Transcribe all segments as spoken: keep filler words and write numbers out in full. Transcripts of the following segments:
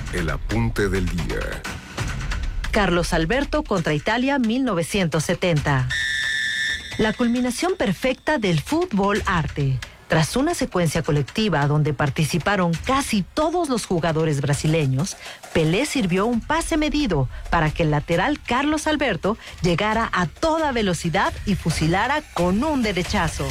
el apunte del día. Carlos Alberto contra Italia mil novecientos setenta. La culminación perfecta del fútbol arte. Tras una secuencia colectiva donde participaron casi todos los jugadores brasileños, Pelé sirvió un pase medido para que el lateral Carlos Alberto llegara a toda velocidad y fusilara con un derechazo.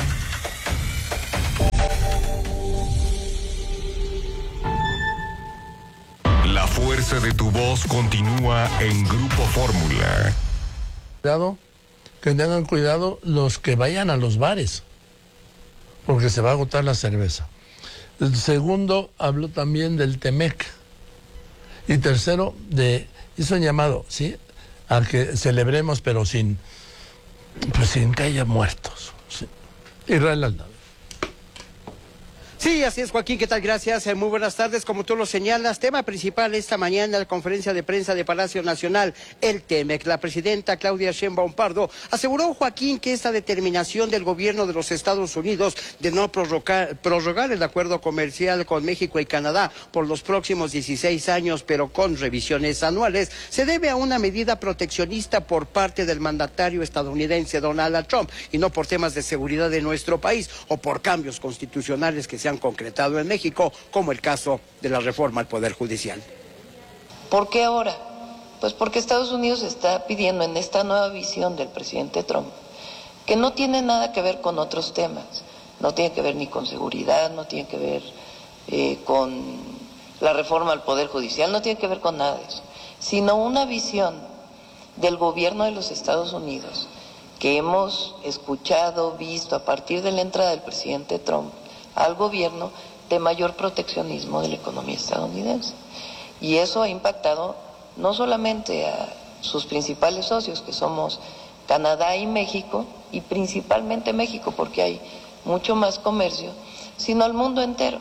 La fuerza de tu voz continúa en Grupo Fórmula. Cuidado, que tengan cuidado los que vayan a los bares, porque se va a agotar la cerveza. El segundo, habló también del Temec. Y tercero, de, hizo un llamado, ¿sí?, a que celebremos, pero sin, pues sin que haya muertos. ¿Sí? Israel Aldana. Sí, así es, Joaquín, ¿qué tal? Gracias, eh, muy buenas tardes. Como tú lo señalas, tema principal esta mañana, la conferencia de prensa de Palacio Nacional, el Temec. La presidenta Claudia Sheinbaum Pardo aseguró, Joaquín, que esta determinación del gobierno de los Estados Unidos de no prorrogar, prorrogar el acuerdo comercial con México y Canadá por los próximos dieciséis años, pero con revisiones anuales, se debe a una medida proteccionista por parte del mandatario estadounidense Donald Trump, y no por temas de seguridad de nuestro país o por cambios constitucionales que se han concretado en México, como el caso de la reforma al Poder Judicial. ¿Por qué ahora? Pues porque Estados Unidos está pidiendo en esta nueva visión del presidente Trump, que no tiene nada que ver con otros temas, no tiene que ver ni con seguridad, no tiene que ver eh, con la reforma al Poder Judicial, no tiene que ver con nada de eso, sino una visión del gobierno de los Estados Unidos que hemos escuchado, visto a partir de la entrada del presidente Trump al gobierno, de mayor proteccionismo de la economía estadounidense. Y eso ha impactado no solamente a sus principales socios, que somos Canadá y México, y principalmente México, porque hay mucho más comercio, sino al mundo entero.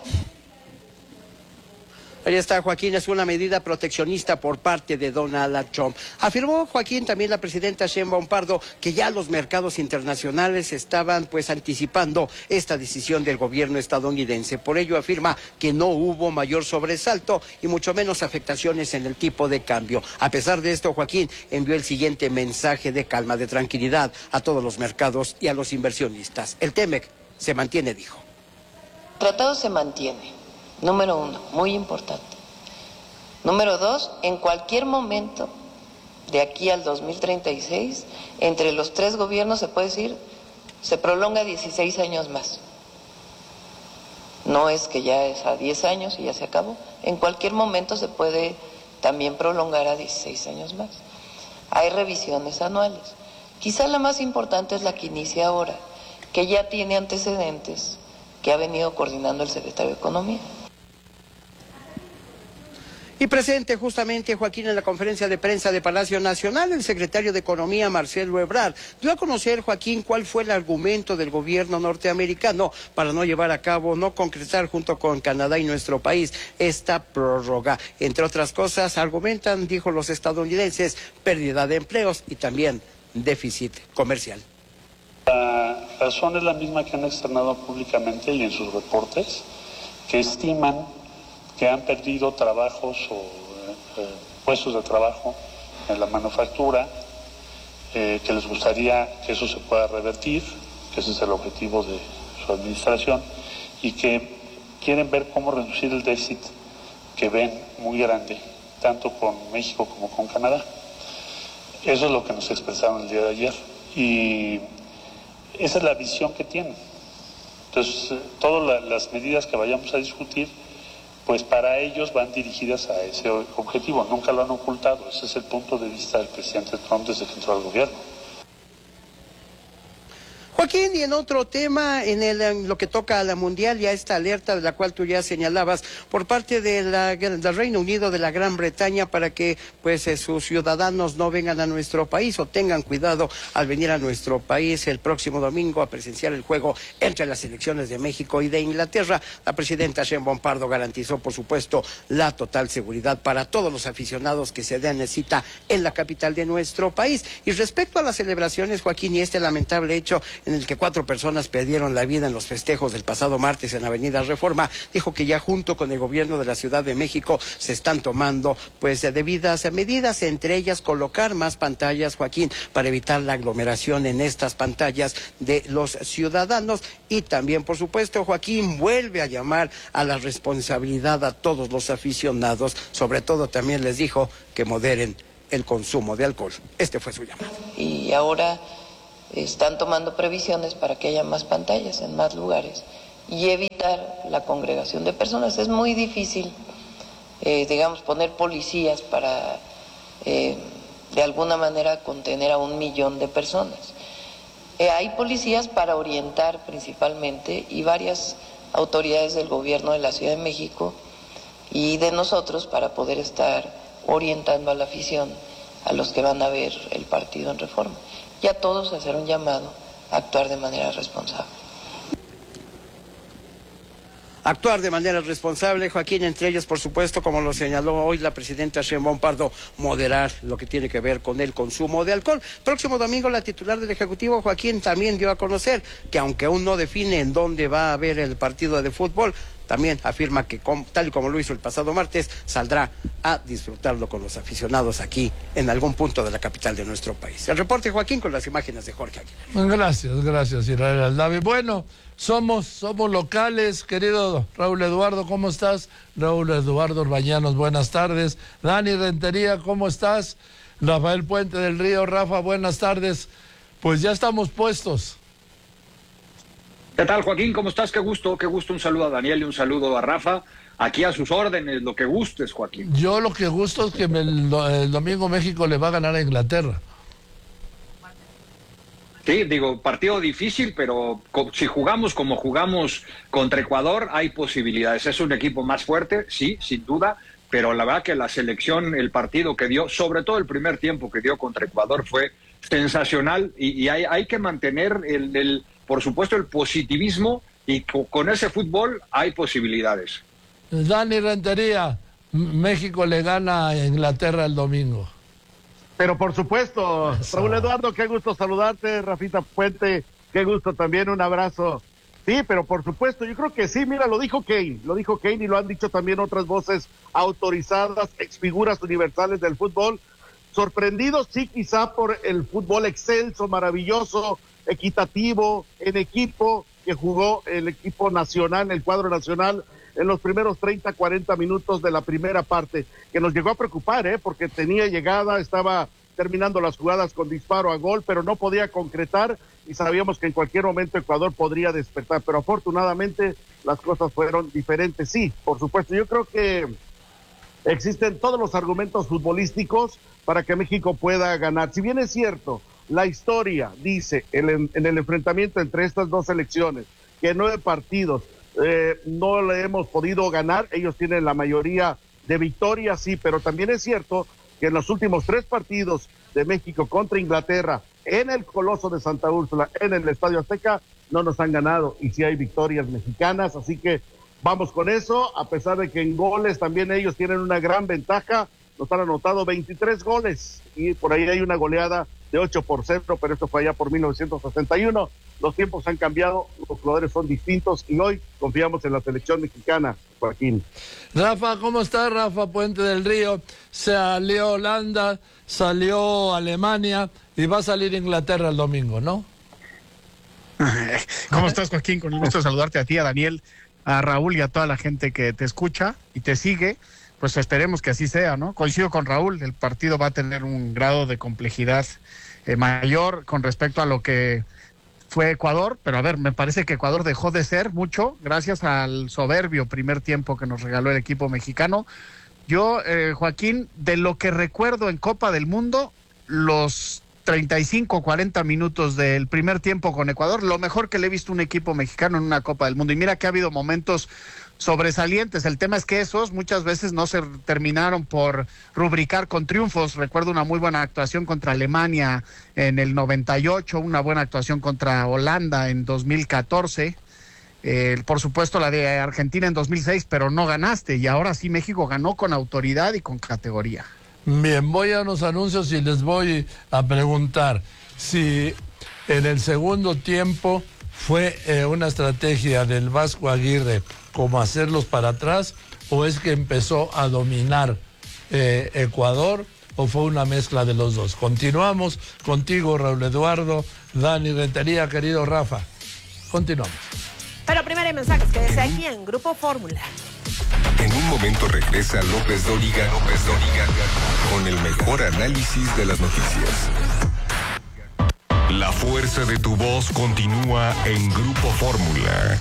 Ahí está, Joaquín, es una medida proteccionista por parte de Donald Trump. Afirmó, Joaquín, también la presidenta Sheinbaum Pardo, que ya los mercados internacionales estaban pues anticipando esta decisión del gobierno estadounidense. Por ello afirma que no hubo mayor sobresalto y mucho menos afectaciones en el tipo de cambio. A pesar de esto, Joaquín envió el siguiente mensaje de calma, de tranquilidad a todos los mercados y a los inversionistas. El Temec se mantiene, dijo. El tratado se mantiene. Número uno, muy importante. Número dos, en cualquier momento de aquí al dos mil treinta y seis, entre los tres gobiernos se puede decir, se prolonga dieciséis años más. No es que ya es a diez años y ya se acabó. En cualquier momento se puede también prolongar a dieciséis años más. Hay revisiones anuales. Quizá la más importante es la que inicia ahora, que ya tiene antecedentes que ha venido coordinando el secretario de Economía. Y presente justamente, Joaquín, en la conferencia de prensa de Palacio Nacional, el secretario de Economía, Marcelo Ebrard, dio a conocer, Joaquín, cuál fue el argumento del gobierno norteamericano para no llevar a cabo, no concretar junto con Canadá y nuestro país esta prórroga. Entre otras cosas, argumentan, dijo los estadounidenses, pérdida de empleos y también déficit comercial. La razón es la misma que han externado públicamente y en sus reportes, que estiman que han perdido trabajos o eh, puestos de trabajo en la manufactura, eh, que les gustaría que eso se pueda revertir, que ese es el objetivo de su administración, y que quieren ver cómo reducir el déficit que ven muy grande, tanto con México como con Canadá. Eso es lo que nos expresaron el día de ayer, y esa es la visión que tienen. Entonces, eh, todas la, las medidas que vayamos a discutir, pues para ellos van dirigidas a ese objetivo, nunca lo han ocultado, ese es el punto de vista del presidente Trump desde que entró al gobierno. Joaquín, y en otro tema, en, el, en lo que toca a la mundial, ya esta alerta de la cual tú ya señalabas por parte de la, del Reino Unido, de la Gran Bretaña, para que pues eh, sus ciudadanos no vengan a nuestro país o tengan cuidado al venir a nuestro país el próximo domingo a presenciar el juego entre las selecciones de México y de Inglaterra. La presidenta Sheinbaum Pardo garantizó, por supuesto, la total seguridad para todos los aficionados que se den cita en la capital de nuestro país. Y respecto a las celebraciones, Joaquín, y este lamentable hecho en el que cuatro personas perdieron la vida en los festejos del pasado martes en Avenida Reforma, dijo que ya junto con el gobierno de la Ciudad de México se están tomando pues debidas medidas, entre ellas colocar más pantallas, Joaquín, para evitar la aglomeración en estas pantallas de los ciudadanos. Y también, por supuesto, Joaquín vuelve a llamar a la responsabilidad a todos los aficionados, sobre todo también les dijo que moderen el consumo de alcohol. Este fue su llamado. Y ahora están tomando previsiones para que haya más pantallas en más lugares y evitar la congregación de personas. Es muy difícil, eh, digamos, poner policías para, eh, de alguna manera, contener a un millón de personas. Eh, hay policías para orientar principalmente y varias autoridades del gobierno de la Ciudad de México y de nosotros para poder estar orientando a la afición, a los que van a ver el partido en Reforma. Y a todos hacer un llamado a actuar de manera responsable. Actuar de manera responsable, Joaquín, entre ellos, por supuesto, como lo señaló hoy la presidenta Sheinbaum Pardo, moderar lo que tiene que ver con el consumo de alcohol. Próximo domingo, la titular del Ejecutivo, Joaquín, también dio a conocer que aunque aún no define en dónde va a haber el partido de fútbol, también afirma que, tal y como lo hizo el pasado martes, saldrá a disfrutarlo con los aficionados aquí en algún punto de la capital de nuestro país. El reporte, Joaquín, con las imágenes de Jorge Aguilar. Gracias, gracias, Israel Aldavi. Bueno, somos, somos locales, querido Raúl Eduardo, ¿cómo estás? Raúl Eduardo Urbañanos, buenas tardes. Dani Rentería, ¿cómo estás? Rafael Puente del Río, Rafa, buenas tardes. Pues ya estamos puestos. ¿Qué tal, Joaquín? ¿Cómo estás? Qué gusto, qué gusto. Un saludo a Daniel y un saludo a Rafa. Aquí a sus órdenes, lo que gustes, Joaquín. Yo lo que gusto es que me, el, el domingo México le va a ganar a Inglaterra. Sí, digo, partido difícil, pero si jugamos como jugamos contra Ecuador, hay posibilidades. Es un equipo más fuerte, sí, sin duda, pero la verdad que la selección, el partido que dio, sobre todo el primer tiempo que dio contra Ecuador, fue sensacional y, y hay, hay que mantener el... el por supuesto, el positivismo, y con ese fútbol hay posibilidades. Dani Rentería, México le gana a Inglaterra el domingo. Pero por supuesto, Eso. Raúl Eduardo, qué gusto saludarte, Rafita Puente, qué gusto también, un abrazo. Sí, pero por supuesto, yo creo que sí, mira, lo dijo Kane, lo dijo Kane y lo han dicho también otras voces autorizadas, exfiguras universales del fútbol, sorprendidos, sí, quizá por el fútbol excelso, maravilloso, equitativo, en equipo, que jugó el equipo nacional, el cuadro nacional, en los primeros treinta, cuarenta minutos de la primera parte, que nos llegó a preocupar, ¿eh? Porque tenía llegada, estaba terminando las jugadas con disparo a gol, pero no podía concretar, y sabíamos que en cualquier momento Ecuador podría despertar, pero afortunadamente las cosas fueron diferentes. Sí, por supuesto, yo creo que existen todos los argumentos futbolísticos para que México pueda ganar. Si bien es cierto, la historia dice en, en el enfrentamiento entre estas dos selecciones que nueve partidos eh, no le hemos podido ganar, ellos tienen la mayoría de victorias, sí, pero también es cierto que en los últimos tres partidos de México contra Inglaterra, en el Coloso de Santa Úrsula, en el Estadio Azteca, no nos han ganado, y sí hay victorias mexicanas, así que vamos con eso, a pesar de que en goles también ellos tienen una gran ventaja, nos han anotado veintitrés goles, y por ahí hay una goleada de ocho por cero, pero esto fue allá por mil novecientos sesenta y uno. Los tiempos han cambiado, los jugadores son distintos y hoy confiamos en la selección mexicana, Joaquín. Rafa, ¿cómo está Rafa Puente del Río? Salió Holanda, salió Alemania y va a salir Inglaterra el domingo, ¿no? ¿Cómo estás, Joaquín? Con el gusto de saludarte a ti, a Daniel, a Raúl y a toda la gente que te escucha y te sigue. Pues esperemos que así sea, ¿no? Coincido con Raúl, el partido va a tener un grado de complejidad eh, mayor con respecto a lo que fue Ecuador, pero a ver, me parece que Ecuador dejó de ser mucho gracias al soberbio primer tiempo que nos regaló el equipo mexicano. Yo, eh, Joaquín, de lo que recuerdo en Copa del Mundo, los treinta y cinco, cuarenta minutos del primer tiempo con Ecuador, lo mejor que le he visto a un equipo mexicano en una Copa del Mundo, y mira que ha habido momentos sobresalientes. El tema es que esos muchas veces no se terminaron por rubricar con triunfos. Recuerdo una muy buena actuación contra Alemania en el noventa y ocho, una buena actuación contra Holanda en dos mil catorce, eh, por supuesto la de Argentina en dos mil seis, pero no ganaste, y ahora sí México ganó con autoridad y con categoría. Bien, voy a unos anuncios y les voy a preguntar si En el segundo tiempo fue eh, una estrategia del Vasco Aguirre como hacerlos para atrás, o es que empezó a dominar eh, Ecuador, o fue una mezcla de los dos. Continuamos contigo, Raúl Eduardo, Dani Rentería, querido Rafa. Continuamos. Pero primero hay mensajes que desde aquí en Grupo Fórmula. En un momento regresa López Dóriga, López Dóriga, con el mejor análisis de las noticias. La fuerza de tu voz continúa en Grupo Fórmula.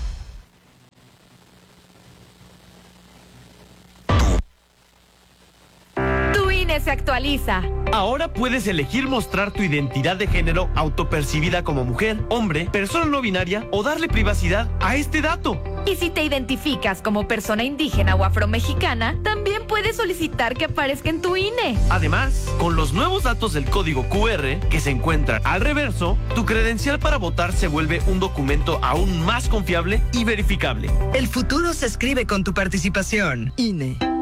Tu I N E se actualiza. Ahora puedes elegir mostrar tu identidad de género autopercibida como mujer, hombre, persona no binaria o darle privacidad a este dato. Y si te identificas como persona indígena o afromexicana, también puedes solicitar que aparezca en tu I N E. Además, con los nuevos datos del código Q R que se encuentran al reverso, tu credencial para votar se vuelve un documento aún más confiable y verificable. El futuro se escribe con tu participación. I N E.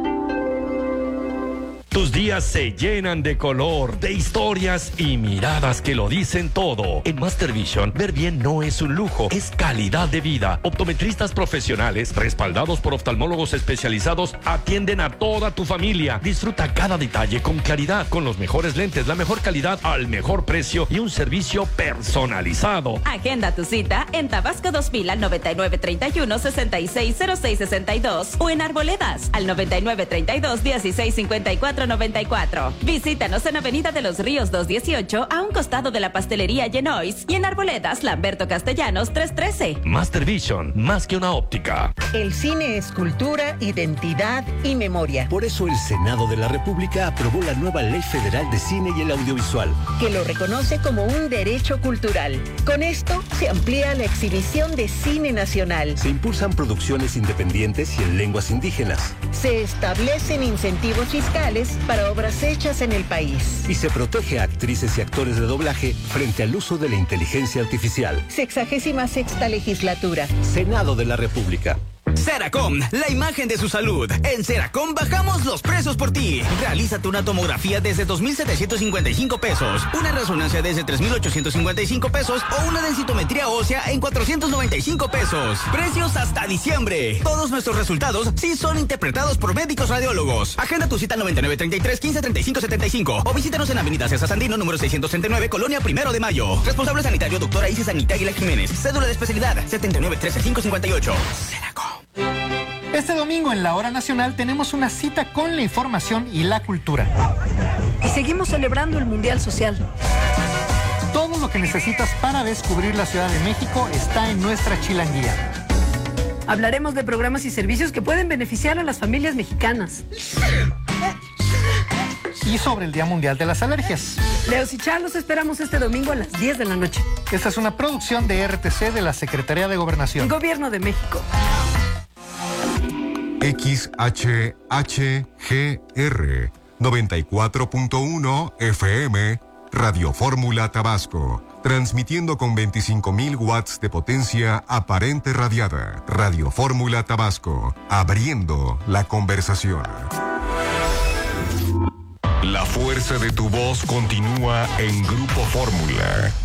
Tus días se llenan de color, de historias y miradas que lo dicen todo. En Master Vision, ver bien no es un lujo, es calidad de vida. Optometristas profesionales, respaldados por oftalmólogos especializados, atienden a toda tu familia. Disfruta cada detalle con claridad, con los mejores lentes, la mejor calidad, al mejor precio y un servicio personalizado. Agenda tu cita en Tabasco dos mil al noventa y nueve treinta y uno sesenta y seis cero seis sesenta y dos o en Arboledas al noventa y nueve treinta y dos dieciséis cincuenta y cuatro noventa y cuatro. Visítanos en Avenida de los Ríos doscientos dieciocho, a un costado de la pastelería Genois, y en Arboledas, Lamberto Castellanos trescientos trece. Master Vision, más que una óptica. El cine es cultura, identidad y memoria. Por eso el Senado de la República aprobó la nueva Ley Federal de Cine y el Audiovisual, que lo reconoce como un derecho cultural. Con esto se amplía la exhibición de cine nacional. Se impulsan producciones independientes y en lenguas indígenas. Se establecen incentivos fiscales para obras hechas en el país. Y se protege a actrices y actores de doblaje frente al uso de la inteligencia artificial. Sexagésima sexta legislatura. Senado de la República. Seracom, la imagen de su salud. En Seracom bajamos los precios por ti. Realízate una tomografía desde dos mil setecientos cincuenta y cinco pesos, una resonancia desde tres mil ochocientos cincuenta y cinco pesos o una densitometría ósea en cuatrocientos noventa y cinco pesos. Precios hasta diciembre. Todos nuestros resultados sí son interpretados por médicos radiólogos. Agenda tu cita noventa y nueve treinta y tres quince treinta y cinco setenta y cinco o visítanos en Avenida César Sandino, número seiscientos treinta y nueve, Colonia Primero de Mayo. Responsable sanitario, doctora Isis Anita Aguilar Jiménez. Cédula de especialidad setenta y nueve trece cinco cincuenta y ocho. Seracom. Este domingo en la Hora Nacional tenemos una cita con la información y la cultura. Y seguimos celebrando el Mundial Social. Todo lo que necesitas para descubrir la Ciudad de México está en nuestra chilanguía. Hablaremos de programas y servicios que pueden beneficiar a las familias mexicanas. Y sobre el Día Mundial de las Alergias. Leos y Char, los esperamos este domingo a las diez de la noche. Esta es una producción de R T C de la Secretaría de Gobernación. Gobierno de México. X H H G R noventa y cuatro punto uno F M, Radio Fórmula Tabasco, transmitiendo con veinticinco mil watts de potencia aparente radiada. Radio Fórmula Tabasco, abriendo la conversación. La fuerza de tu voz continúa en Grupo Fórmula.